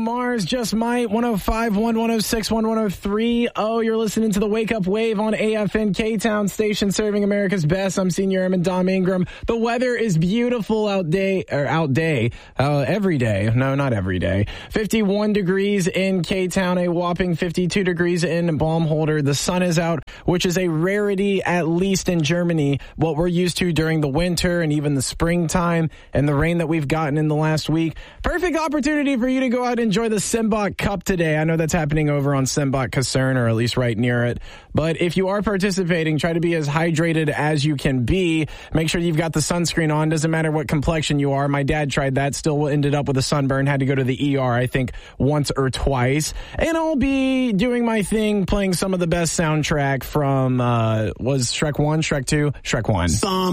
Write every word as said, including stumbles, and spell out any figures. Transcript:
Mars, Just Might, one oh five point one, one oh six point one, one oh three. Oh, you're listening to the Wake Up Wave on A F N K-Town station serving America's best. I'm Senior Airman Dom Ingram. The weather is beautiful out day, or out day, uh, every day. No, not every day. fifty-one degrees in K-Town, a whopping fifty-two degrees in Baumholder. The sun is out, which is a rarity, at least in Germany. What we're used to during the winter and even the springtime and the rain that we've gotten in the last week. Perfect opportunity for you to go out and enjoy the Simbach Cup today. I know that's happening over on Simbach Kaserne, or at least right near it. But if you are participating, try to be as hydrated as you can be. Make sure you've got the sunscreen on. Doesn't matter what complexion you are. My dad tried that, still ended up with a sunburn, had to go to the E R, I think, once or twice. And I'll be doing my thing, playing some of the best soundtrack from, uh, was Shrek one, Shrek two? Shrek one. Some